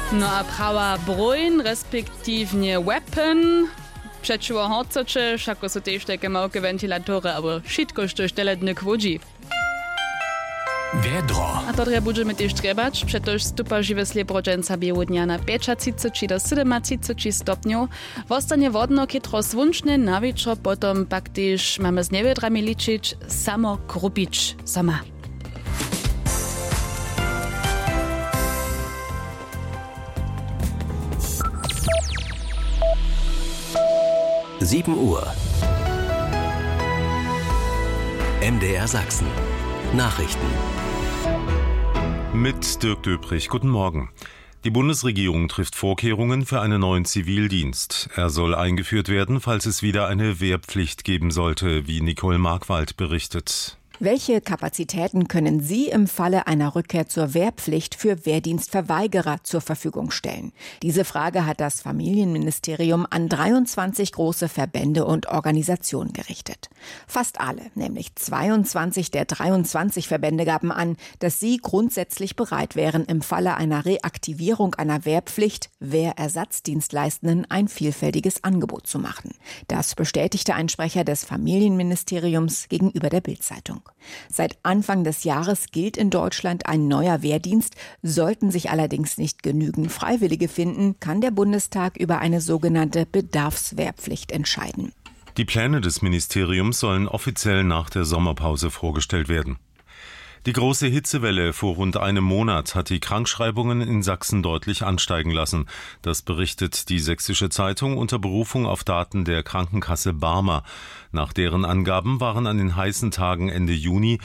No a prawa brojn, respektívne weapon, przeczuło horcocze, všako sú tiež také małke ventilátory, aber všetko, što šteledne kvôdži. Vedro. A to budeme tiež trebať, pretože stupa živé sliebročenca biehu dňa na 35 či do 37 stopňov. Vostane vodno, keď rozvunčne na večer, potom pak tiež máme s nevedrami ličiť samo krupič sama. Uhr. MDR Sachsen. Nachrichten. Mit Dirk Döprich. Guten Morgen. Die Bundesregierung trifft Vorkehrungen für einen neuen Zivildienst. Er soll eingeführt werden, falls es wieder eine Wehrpflicht geben sollte, wie Nicole Markwald berichtet. Welche Kapazitäten können Sie im Falle einer Rückkehr zur Wehrpflicht für Wehrdienstverweigerer zur Verfügung stellen? Diese Frage hat das Familienministerium an 23 große Verbände und Organisationen gerichtet. Fast alle, nämlich 22 der 23 Verbände, gaben an, dass sie grundsätzlich bereit wären, im Falle einer Reaktivierung einer Wehrpflicht Wehrersatzdienstleistenden ein vielfältiges Angebot zu machen. Das bestätigte ein Sprecher des Familienministeriums gegenüber der Bild-Zeitung. Seit Anfang des Jahres gilt in Deutschland ein neuer Wehrdienst. Sollten sich allerdings nicht genügend Freiwillige finden, kann der Bundestag über eine sogenannte Bedarfswehrpflicht entscheiden. Die Pläne des Ministeriums sollen offiziell nach der Sommerpause vorgestellt werden. Die große Hitzewelle vor rund einem Monat hat die Krankschreibungen in Sachsen deutlich ansteigen lassen. Das berichtet die Sächsische Zeitung unter Berufung auf Daten der Krankenkasse Barmer. Nach deren Angaben waren an den heißen Tagen Ende Juni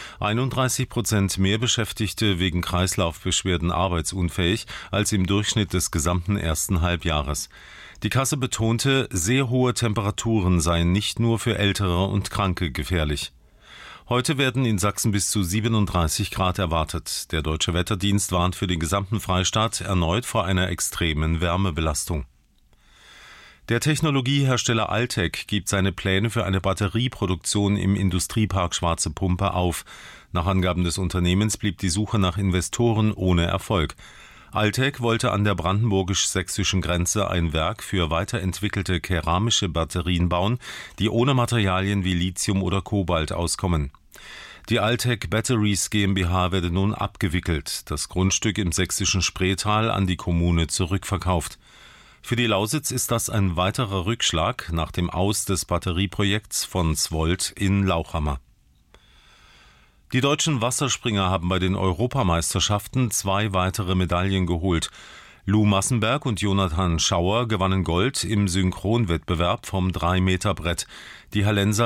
31% mehr Beschäftigte wegen Kreislaufbeschwerden arbeitsunfähig als im Durchschnitt des gesamten ersten Halbjahres. Die Kasse betonte, sehr hohe Temperaturen seien nicht nur für Ältere und Kranke gefährlich. Heute werden in Sachsen bis zu 37 Grad erwartet. Der Deutsche Wetterdienst warnt für den gesamten Freistaat erneut vor einer extremen Wärmebelastung. Der Technologiehersteller Altec gibt seine Pläne für eine Batterieproduktion im Industriepark Schwarze Pumpe auf. Nach Angaben des Unternehmens blieb die Suche nach Investoren ohne Erfolg. Altec wollte an der brandenburgisch-sächsischen Grenze ein Werk für weiterentwickelte keramische Batterien bauen, die ohne Materialien wie Lithium oder Kobalt auskommen. Die Altec Batteries GmbH werde nun abgewickelt, das Grundstück im sächsischen Spreetal an die Kommune zurückverkauft. Für die Lausitz ist das ein weiterer Rückschlag nach dem Aus des Batterieprojekts von Zwolt in Lauchhammer. Die deutschen Wasserspringer haben bei den Europameisterschaften 2 weitere Medaillen geholt. Lou Massenberg und Jonathan Schauer gewannen Gold im Synchronwettbewerb vom 3-Meter-Brett. Die Hallenser